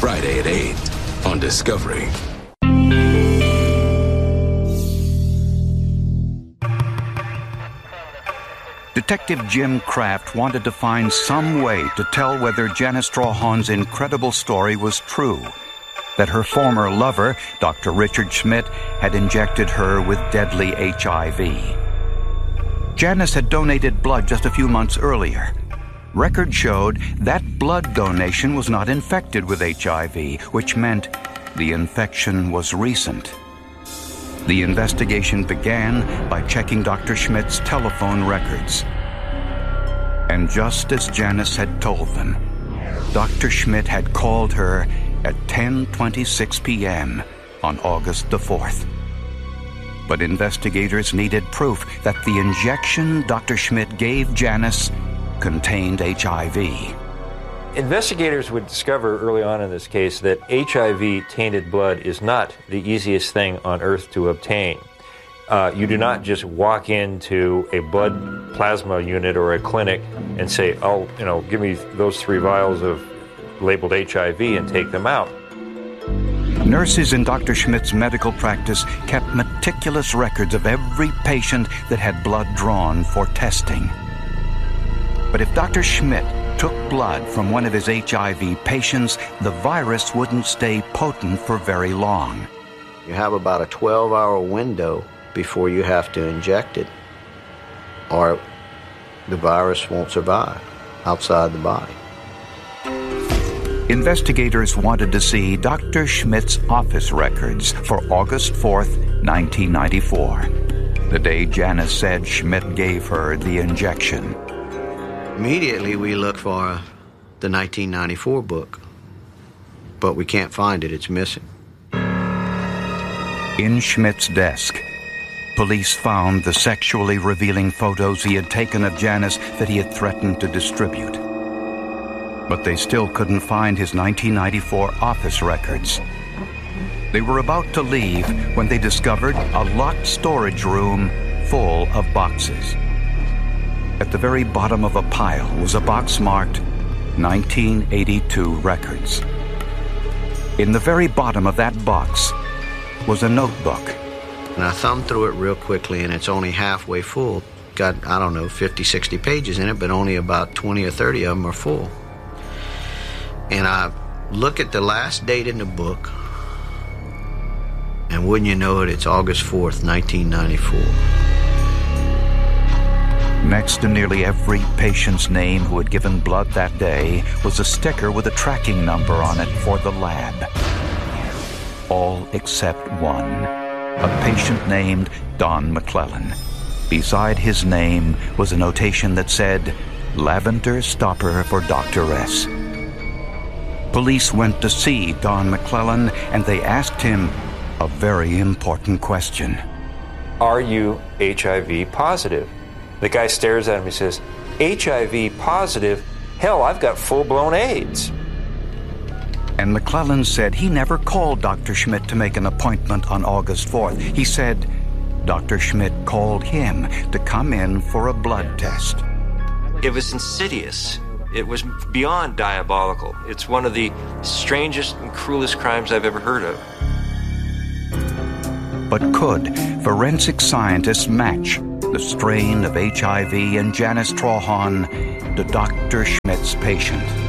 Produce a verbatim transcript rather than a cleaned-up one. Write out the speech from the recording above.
Friday at eight on Discovery. Detective Jim Kraft wanted to find some way to tell whether Janice Strawhan's incredible story was true, that her former lover, Doctor Richard Schmidt, had injected her with deadly H I V. Janice had donated blood just a few months earlier. Records showed that blood donation was not infected with H I V, which meant the infection was recent. The investigation began by checking Doctor Schmidt's telephone records. And just as Janice had told them, Doctor Schmidt had called her at ten twenty-six p.m. on August the fourth. But investigators needed proof that the injection Doctor Schmidt gave Janice contained H I V. Investigators would discover early on in this case that H I V-tainted blood is not the easiest thing on earth to obtain. Uh, you do not just walk into a blood plasma unit or a clinic and say, oh, you know, give me those three vials of labeled H I V and take them out. Nurses in Doctor Schmidt's medical practice kept meticulous records of every patient that had blood drawn for testing. But if Doctor Schmidt took blood from one of his H I V patients, the virus wouldn't stay potent for very long. You have about a twelve-hour window before you have to inject it, or the virus won't survive outside the body. Investigators wanted to see Doctor Schmidt's office records for August fourth, nineteen ninety-four, the day Janice said Schmidt gave her the injection. Immediately we look for the nineteen ninety-four book, but we can't find it. It's missing. In Schmidt's desk, police found the sexually revealing photos he had taken of Janice that he had threatened to distribute. But they still couldn't find his nineteen ninety-four office records. They were about to leave when they discovered a locked storage room full of boxes. At the very bottom of a pile was a box marked nineteen eighty-two Records. In the very bottom of that box was a notebook. And I thumbed through it real quickly, and it's only halfway full. Got, I don't know, fifty, sixty pages in it, but only about twenty or thirty of them are full. And I look at the last date in the book, and wouldn't you know it, it's August fourth, nineteen ninety-four. Next to nearly every patient's name who had given blood that day was a sticker with a tracking number on it for the lab. All except one, a patient named Don McClellan. Beside his name was a notation that said, Lavender Stopper for Doctor S. Police went to see Don McClellan, and they asked him a very important question. Are you H I V positive? The guy stares at him and says, H I V positive? Hell, I've got full-blown AIDS. And McClellan said he never called Doctor Schmidt to make an appointment on August fourth. He said Doctor Schmidt called him to come in for a blood test. It was insidious. It was beyond diabolical. It's one of the strangest and cruelest crimes I've ever heard of. But could forensic scientists match the strain of H I V in Janice Strawhan to Doctor Schmidt's patient?